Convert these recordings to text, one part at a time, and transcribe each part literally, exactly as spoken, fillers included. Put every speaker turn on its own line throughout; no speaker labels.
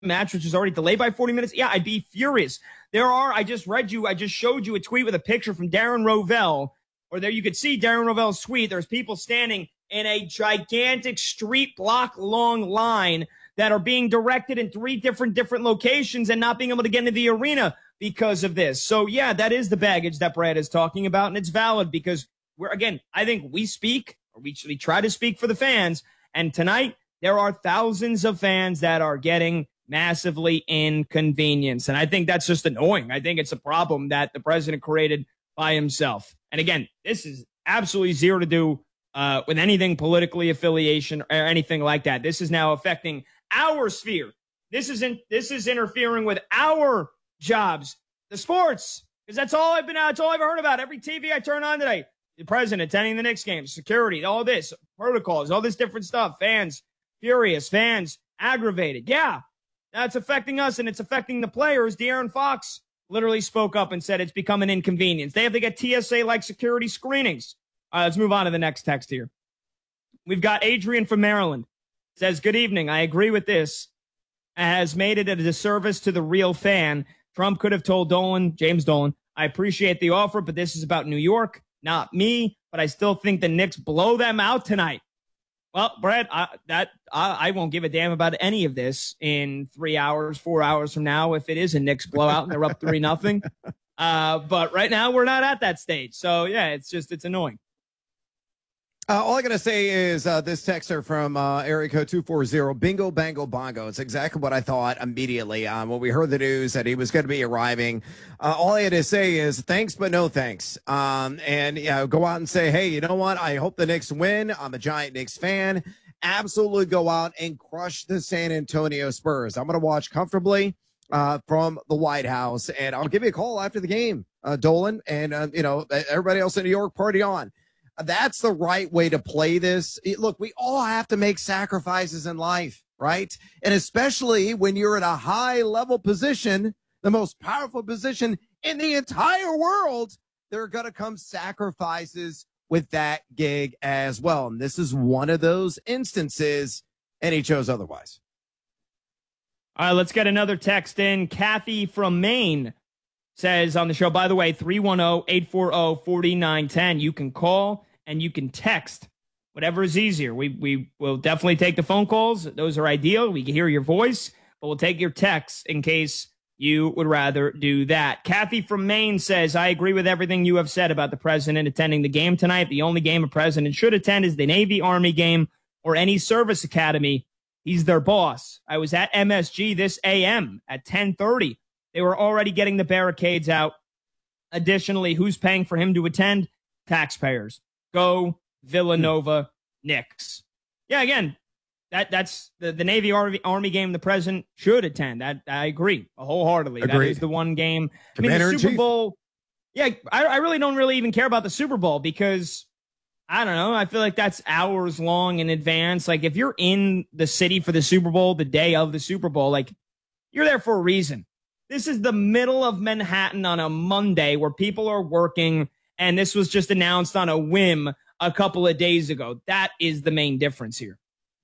match, which is already delayed by forty minutes, yeah, I'd be furious. There are, I just read you, I just showed you a tweet with a picture from Darren Rovell, or there you could see Darren Rovell's tweet. There's people standing in a gigantic street block long line that are being directed in three different different locations and not being able to get into the arena because of this. So, yeah, that is the baggage that Brad is talking about, and it's valid because, we're again, I think we speak, or we, we try to speak for the fans, and tonight there are thousands of fans that are getting massively inconvenienced, and I think that's just annoying. I think it's a problem that the president created by himself. And, again, this is absolutely zero to do uh, with anything politically affiliation or anything like that. This is now affecting our sphere. This isn't. This is interfering with our jobs, the sports, because that's all I've been. That's all I've heard about. Every T V I turn on today, the president attending the Knicks games, security, all this, protocols, all this different stuff. Fans furious, fans aggravated. Yeah, that's affecting us, and it's affecting the players. De'Aaron Fox literally spoke up and said it's become an inconvenience. They have to get T S A-like security screenings. All right, let's move on to the next text here. We've got Adrian from Maryland. Says, good evening. I agree with this. Has made it a disservice to the real fan. Trump could have told Dolan, James Dolan, I appreciate the offer, but this is about New York, not me. But I still think the Knicks blow them out tonight. Well, Brad, I, that I, I won't give a damn about any of this in three hours, four hours from now if it is a Knicks blowout and they're up three nothing. Uh, but right now we're not at that stage. So, yeah, it's just it's annoying.
Uh, all I got to say is uh, this texter from uh, area code two four zero, bingo, bango, bongo. It's exactly what I thought immediately um, when we heard the news that he was going to be arriving. Uh, all I had to say is thanks, but no thanks. Um, and you know, go out and say, hey, you know what? I hope the Knicks win. I'm a giant Knicks fan. Absolutely go out and crush the San Antonio Spurs. I'm going to watch comfortably uh, from the White House, and I'll give you a call after the game, uh, Dolan, and, uh, you know, everybody else in New York, party on. That's the right way to play this. Look, we all have to make sacrifices in life, right? And especially when you're in a high level position, the most powerful position in the entire world, there are going to come sacrifices with that gig as well. And this is one of those instances, and he chose otherwise.
All right, let's get another text in. Kathy from Maine says on the show, by the way, three one zero, eight four zero, four nine one zero. You can call and you can text, whatever is easier. We we will definitely take the phone calls. Those are ideal. We can hear your voice, but we'll take your texts in case you would rather do that. Kathy from Maine says, I agree with everything you have said about the president attending the game tonight. The only game a president should attend is the Navy Army game or any service academy. He's their boss. I was at M S G this A M at ten thirty. They were already getting the barricades out. Additionally, who's paying for him to attend? Taxpayers. Go Villanova Knicks. Yeah, again, that that's the, the Navy Army, Army game the president should attend. That I agree wholeheartedly. Agreed. That is the one game.
Commander
I mean, the Super
Chief.
Bowl. Yeah, I, I really don't really even care about the Super Bowl because, I don't know, I feel like that's hours long in advance. Like, if you're in the city for the Super Bowl the day of the Super Bowl, like, you're there for a reason. This is the middle of Manhattan on a Monday where people are working, and this was just announced on a whim a couple of days ago. That is the main difference here.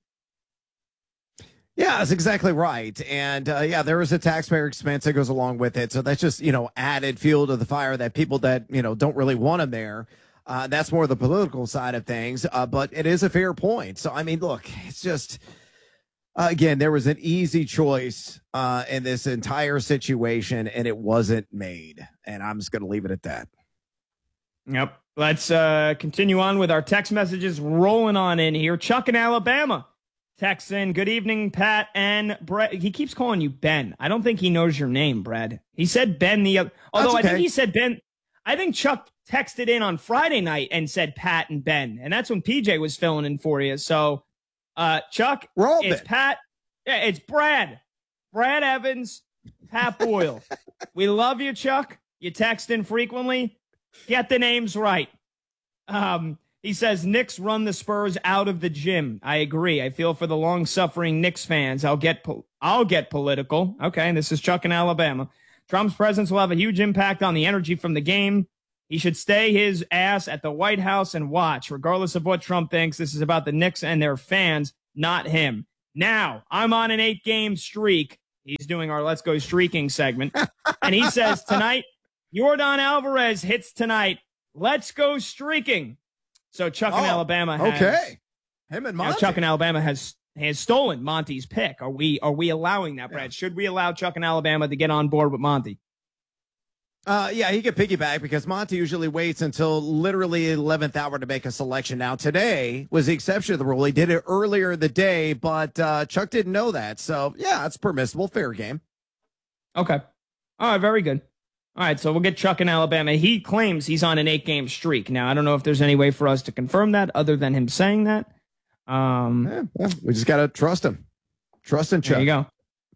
Yeah, that's exactly right. And, uh, yeah, there is a taxpayer expense that goes along with it. So that's just, you know, added fuel to the fire that people that, you know, don't really want them there. Uh, that's more the political side of things. Uh, but it is a fair point. So, I mean, look, it's just... Uh, again, there was an easy choice uh, in this entire situation, and it wasn't made. And I'm just going to leave it at that.
Yep. Let's uh, continue on with our text messages rolling on in here. Chuck in Alabama texts in, good evening, Pat and Brett. He keeps calling you Ben. I don't think he knows your name, Brad. He said Ben the other. Although
okay.
I think he said Ben. I think Chuck texted in on Friday night and said Pat and Ben. And that's when P J was filling in for you. So, Uh, Chuck, it's Ben. Pat. Yeah, it's Brad. Brad Evans, Pat Boyle. We love you, Chuck. You text in frequently. Get the names right. Um, he says, Knicks run the Spurs out of the gym. I agree. I feel for the long-suffering Knicks fans. I'll get po- I'll get political. Okay, this is Chuck in Alabama. Trump's presence will have a huge impact on the energy from the game. He should stay his ass at the White House and watch. Regardless of what Trump thinks, this is about the Knicks and their fans, not him. Now, I'm on an eight-game streak. He's doing our Let's Go Streaking segment. And he says tonight, Yordan Alvarez hits tonight. Let's go streaking. So Chuck oh, in Alabama has
okay. Him and Monty.
You know, Chuck in Alabama has has stolen Monty's pick. Are we are we allowing that, Brad? Yeah. Should we allow Chuck in Alabama to get on board with Monty?
Uh, yeah, he could piggyback because Monty usually waits until literally eleventh hour to make a selection. Now, today was the exception to the rule. He did it earlier in the day, but uh, Chuck didn't know that. So, yeah, it's permissible. Fair game.
Okay. All right, very good. All right, so we'll get Chuck in Alabama. He claims he's on an eight-game streak. Now, I don't know if there's any way for us to confirm that other than him saying that. Um,
yeah, yeah, we just got to trust him. Trust in Chuck.
There you go.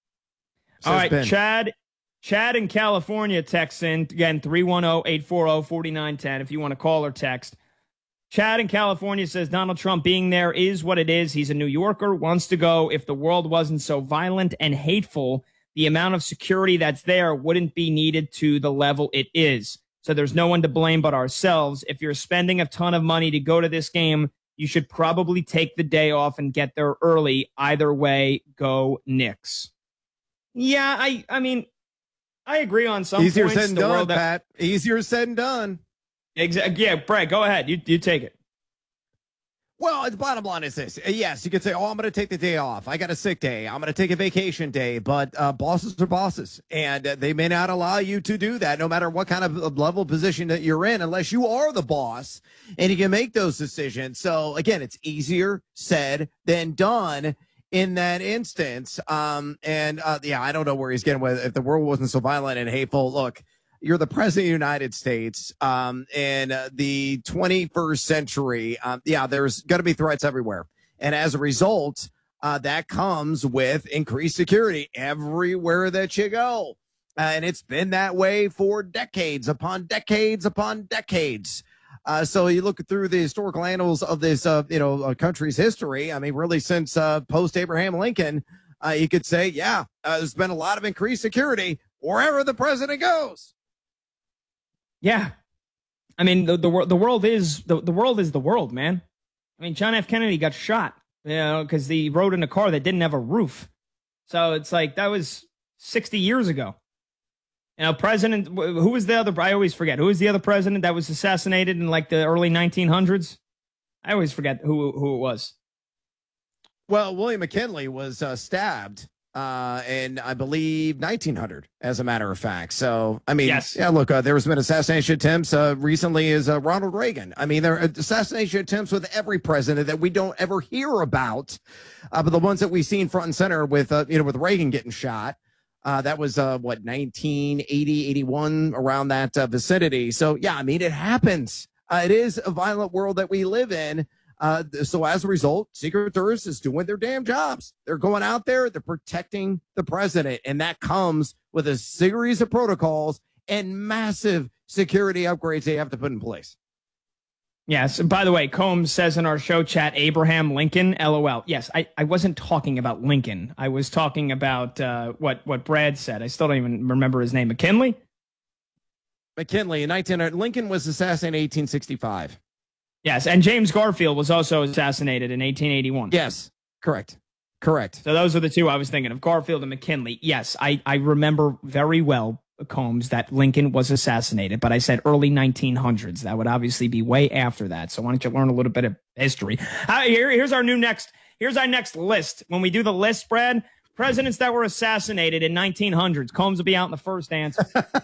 Says
All right,
Ben.
Chad. Chad in California texts in, again, three one zero, eight four zero, four nine one zero if you want to call or text. Chad in California says Donald Trump being there is what it is. He's a New Yorker, wants to go. If the world wasn't so violent and hateful, the amount of security that's there wouldn't be needed to the level it is. So there's no one to blame but ourselves. If you're spending a ton of money to go to this game, you should probably take the day off and get there early. Either way, go Knicks. Yeah, I, I mean... I agree on some
Easier
points.
said and
the
done,
world that,
Pat. Easier said and done.
Exactly. Yeah, Brad, go ahead. You you take it.
Well, the bottom line is this. Yes, you could say, oh, I'm going to take the day off. I got a sick day. I'm going to take a vacation day. But uh, bosses are bosses, and uh, they may not allow you to do that no matter what kind of level position that you're in unless you are the boss and you can make those decisions. So, again, it's easier said than done in that instance. Um, and uh, yeah, I don't know where he's getting with. If the world wasn't so violent and hateful, look, you're the president of the United States, um, in uh, the twenty-first century. Um, yeah, there's going to be threats everywhere. And as a result, uh, that comes with increased security everywhere that you go. Uh, and it's been that way for decades upon decades upon decades. Uh, so you look through the historical annals of this, uh, you know, uh, country's history. I mean, really, since uh, post Abraham Lincoln, uh, you could say, yeah, uh, there's been a lot of increased security wherever the president goes.
Yeah, I mean, the the, the world is the, the world is the world, man. I mean, John F. Kennedy got shot, you know, because he rode in a car that didn't have a roof. So it's like that was sixty years ago. You know, president, who was the other, I always forget, who was the other president that was assassinated in like the early nineteen hundreds? I always forget who who it was.
Well, William McKinley was uh, stabbed uh, in, I believe, nineteen hundred, as a matter of fact. So, I mean,
yes.
yeah, look, uh, there's been assassination attempts uh, recently as uh, Ronald Reagan. I mean, there are assassination attempts with every president that we don't ever hear about. Uh, but the ones that we've seen front and center with, uh, you know, with Reagan getting shot. Uh, that was, uh, what, nineteen eighty, eighty-one, around that uh, vicinity. So, yeah, I mean, it happens. Uh, it is a violent world that we live in. Uh, so, as a result, Secret Service is doing their damn jobs. They're going out there. They're protecting the president. And that comes with a series of protocols and massive security upgrades they have to put in place.
Yes. By the way, Combs says in our show chat, Abraham Lincoln, LOL. Yes, I, I wasn't talking about Lincoln. I was talking about uh, what, what Brad said. I still don't even remember his name. McKinley?
McKinley in nineteen hundred. Lincoln was assassinated in eighteen sixty-five.
Yes, and James Garfield was also assassinated in eighteen eighty-one.
Yes, correct. Correct.
So those are the two I was thinking of, Garfield and McKinley. Yes, I, I remember very well, Combs, that Lincoln was assassinated, but I said early nineteen hundreds. That would obviously be way after that. So why don't you learn a little bit of history? Uh, here, here's our new next. Here's our next list. When we do the list, Brad, presidents that were assassinated in nineteen hundreds. Combs will be out in the first answer.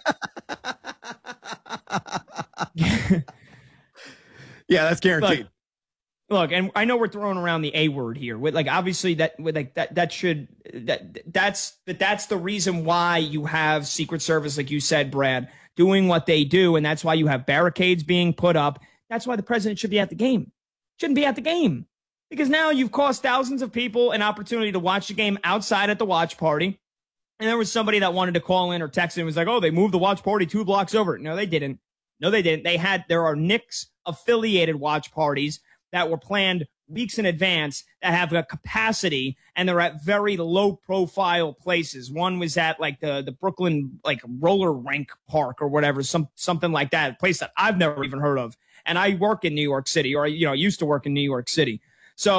Yeah, that's guaranteed.
Look, Look, and I know we're throwing around the A word here. With like, obviously, that with like that that should that that's that that's the reason why you have Secret Service, like you said, Brad, doing what they do, and that's why you have barricades being put up. That's why the president should be at the game. Shouldn't be at the game because now you've cost thousands of people an opportunity to watch the game outside at the watch party. And there was somebody that wanted to call in or text in and was like, "Oh, they moved the watch party two blocks over." No, they didn't. No, they didn't. They had there are Knicks affiliated watch parties that were planned weeks in advance that have a capacity, and they're at very low profile places. One was at like the, the Brooklyn, like roller rink park or whatever, some, something like that, a place that I've never even heard of. And I work in New York City, or, you know, I used to work in New York City. So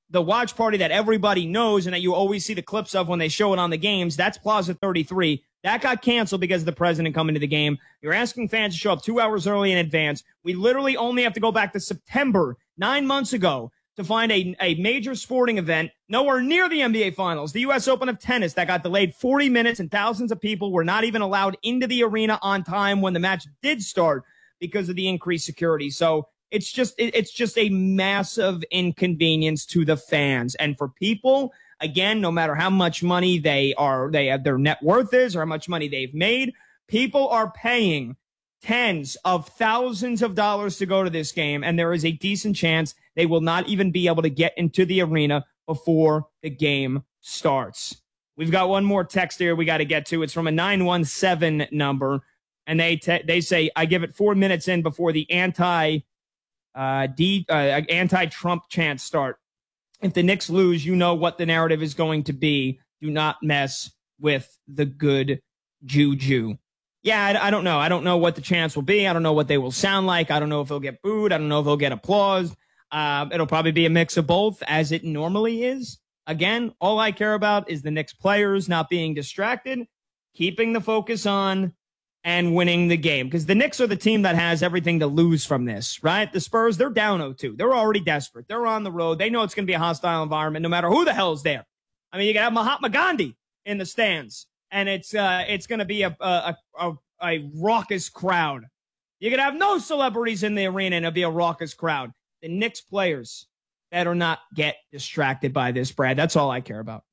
the watch party that everybody knows and that you always see the clips of when they show it on the games, that's Plaza thirty-three. That got canceled because of the president coming to the game. You're asking fans to show up two hours early in advance. We literally only have to go back to September, nine months ago, to find a, a major sporting event nowhere near the N B A Finals. The U S Open of tennis that got delayed forty minutes, and thousands of people were not even allowed into the arena on time when the match did start because of the increased security. So it's just it, it's just a massive inconvenience to the fans. And for people, again, no matter how much money they are, they have their net worth is, or how much money they've made, people are paying tens of thousands of dollars to go to this game, and there is a decent chance they will not even be able to get into the arena before the game starts. We've got one more text here we got to get to. It's from a nine one seven number, and they te- they say, I give it four minutes in before the anti uh, D, uh, anti-Trump chants start. If the Knicks lose, you know what the narrative is going to be. Do not mess with the good juju. Yeah, I, I don't know. I don't know what the chants will be. I don't know what they will sound like. I don't know if they'll get booed. I don't know if they'll get applause. Um, it'll probably be a mix of both, as it normally is. Again, all I care about is the Knicks players not being distracted, keeping the focus on, and winning the game. Because the Knicks are the team that has everything to lose from this, right? The Spurs, they're down oh two. They're already desperate. They're on the road. They know it's going to be a hostile environment no matter who the hell's there. I mean, you can have Mahatma Gandhi in the stands, and it's uh, it's going to be a, a, a, a raucous crowd. You could have no celebrities in the arena, and it'll be a raucous crowd. The Knicks players better not get distracted by this, Brad. That's all I care about.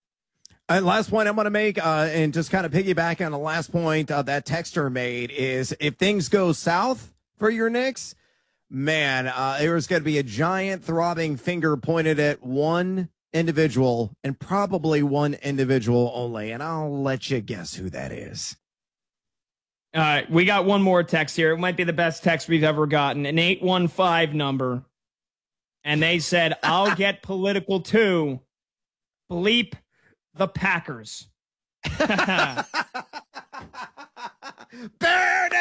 And last point I'm going to make, uh, and just kind of piggyback on the last point uh, that texter made, is if things go south for your Knicks, man, uh, there's going to be a giant throbbing finger pointed at one individual, and probably one individual only. And I'll let you guess who that is.
All right, we got one more text here. It might be the best text we've ever gotten, an eight one five number. And they said, I'll get political too. Bleep the Packers.
Burn